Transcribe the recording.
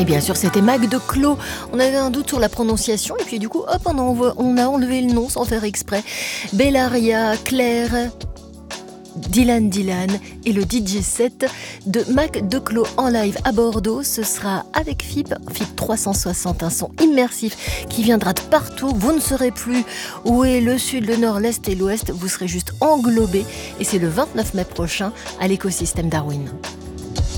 Et bien sûr, c'était Mac de Clos. On avait un doute sur la prononciation, et puis du coup, hop, on a enlevé le nom sans faire exprès. Bellaria, Claire, Dylan et le DJ set de Mac de Clos en live à Bordeaux. Ce sera avec FIP 360, un son immersif qui viendra de partout. Vous ne saurez plus où est le sud, le nord, l'est et l'ouest. Vous serez juste englobé. Et c'est le 29 mai prochain à l'écosystème Darwin.